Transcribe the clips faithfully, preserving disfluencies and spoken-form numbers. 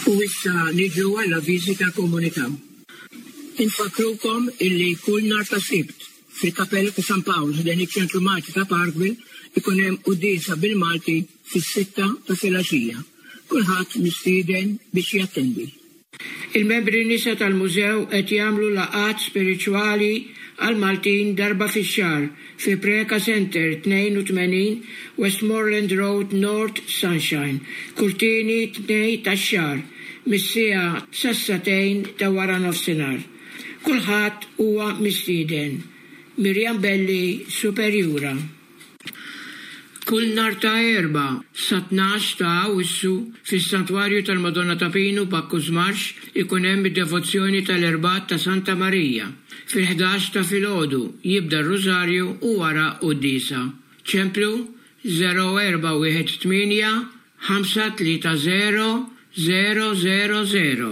U issa niġu għall-avviżi tal-komunità. Infakrukom illi kull nhar ta' Sibt fil-Kappella ta' San Pawl ħdejn iċ-Ċentru Malti ta' Parkville ikun hemm qudiesa bil-Malti fis-sitta ta' filgħaxija. Kulħadd mistieden biex jattendi. Il-membri nisa tal-mużew qed jagħmlu laqgħat spiriċwali għal Maltin darba fix-xahar fi Preka Center tnejn u tmenin Westmoreland Road North Sunshine, kurtini tnej tax-xahar, mis-siegħa sas-satejn ta' wara nofsinhar. Kulħadd huwa mistieden. Mirjam Belli, Superjura. Kull nhar ta' erba' sa tnax ta' Awwissu fis-Santwarju tal-Madonna ta' Pinu Bakkuż Marx ikun hemm id-devozzjoni tal-Erbat ta' Santa Marija. Fil-ħdax ta' filgħodu jibda r-Rużarju u wara qudiesa. Ċemplu zero erba' wieħed tmien ħamsa tlieta zero zero zero zero.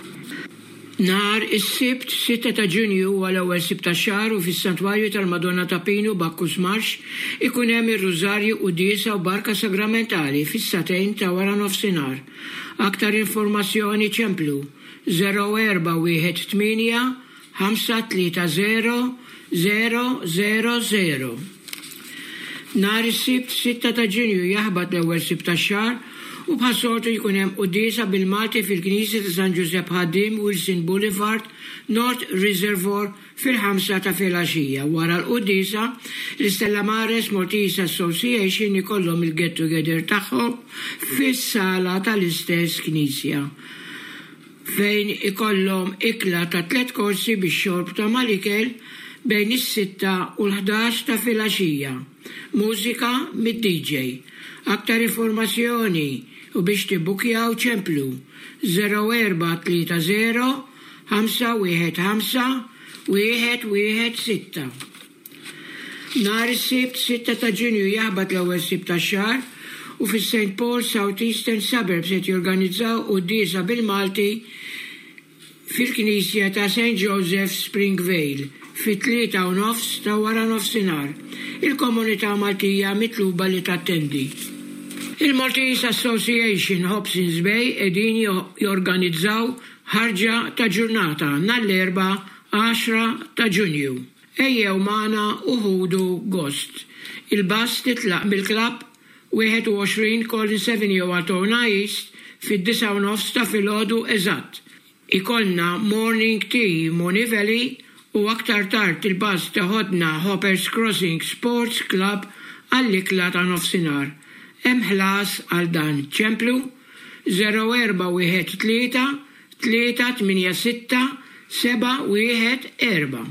Nar is-Sibt sitta ta' Ġunju għal ewwel Sibt tax-xahar u fis-Santwarju tal-Madonna ta' Pinu Bakkuż Marx ikun hemm ir-Rużarju qudiesa u barka sagramentali fis-satejn ta' wara nofsinhar. Aktar informazzjoni ċemplu zero erba' wieħed tmien ħamsa tlieta zero zero zero zero. Nar is-Sibt sitta ta' Ġunju jaħbad l-ewwel Sibt tax-xahar u bħas-soltu jkun hemm qudiesa bil-Malti fil-Knisja ta' San Giuseppe Ħaddim Wilson Boulevard, North Reservoir fil-ħamsa ta' filgħaxija. Wara l-qudiesa, l-Stella Maris Maltese Association ikollhom il-get together tagħhom fis-sala tal-istess Knisja, fejn ikollhom ikla ta' tliet korsi bix-xorb ta' mal-ikel bejn is-sitta u l-ħdax ta' filgħaxija. Mużika mid-D J. Aktar informazzjoni u biex tibbukjaw ċemplu zero erba' tlieta zero ħamsa wieħed ħamsa wieħed wieħed sitta. Nhar is-Sibt sitta ta' Ġunju jaħbad l-ewwel Sibt tax-xahar u fis-Saint Paul South Eastern Suburbs qed jorganizzaw qudiesa bil-Malti fil-Knisja ta' Saint Joseph Springvale fit-tlieta u nofs ta' wara nofsinhar. Il-komunità Maltija mitluba li tattendi. Il-Maltese Association Hobsons Bay qegħdin jorganizzaw ħarġa ta' ġurnata nhar-l-erba' għaxra ta' Ġunju. Ejjew magħna u ħudu gost. Il-bass titlaq mill-klabb wieħed u għoxrin Collins Avenue Altona East fid-disa u nofs ta' filgħodu eżatt. Ikollna morning tea Money Valley u aktar tard il-bass taħodna Hoppers Crossing Sports Club għall-ikla ta' nofsinhar. Hemm ħlas għal dan ċemplu zero erba' wieħed tlieta tlieta tmien sitta seba' wieħed erba'.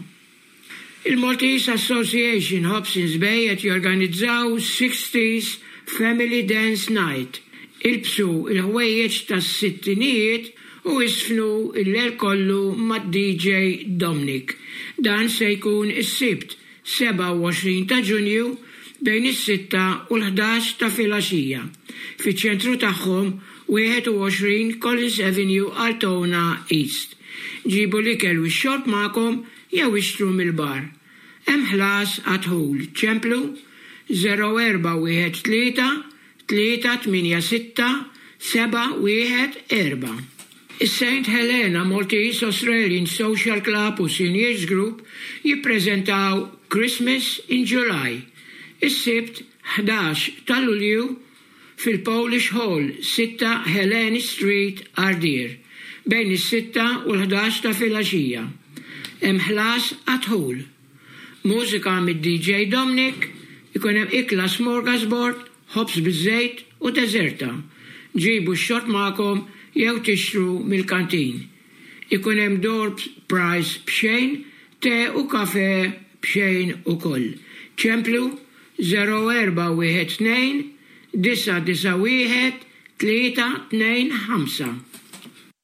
Il-Maltese Association Hobsons Bay qed jorganizzaw sixties Family Dance Night. Ilbsu il-ħwejjeġ tas-sittinijiet u isfnu il-lejl kollu mad-D J Dominic. Dan se jkun is-Sibt seba' u għoxrin ta' Ġunju bejn is-sitta u l-ħdax ta' filgħaxija. Fiċ-ċentru tagħhom wieħed u għoxrin Collins Avenue Altona East. Ġibu l-ikel u x-xorb magħkom jew ixtru mill-bar. Hemm ħlas għadħul ċemplu zero erba' wieħed tlieta tlieta tmien sitta seba' wieħed erba'. Is-Saint Helena Maltese Australian Social Club u Seniors Group jippreżentaw Christmas in July. Is-Sibt ħdax ta' Lulju fil-Polish Hall sitta Helene Street Ardeer bejn is-sitta u l-ħdax ta' filgħaxija. Hemm ħlas għadħul. Mużika mid-D J Dominic, ikun hemm ikla smorgasbord, ħobs biż-żejt u deżerta. Ġibu x-xorb magħkom jew tixtru mill-kantin. Ikun hemm door prize b'xejn, te u kafe b'xejn ukoll. ċemplu zero erba' wieħed tnejn disa disa wieħed tlieta tnejn ħamsa.